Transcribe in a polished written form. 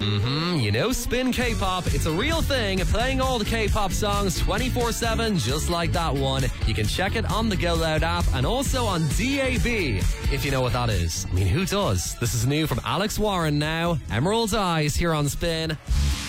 You know Spin K-pop, it's a real thing, playing all the K-pop songs 24/7 just like that one. You can check it on the Go Loud app and also on DAB, if you know what that is. I mean, who does? This is new from Alex Warren now. Emerald Eyes here on Spin.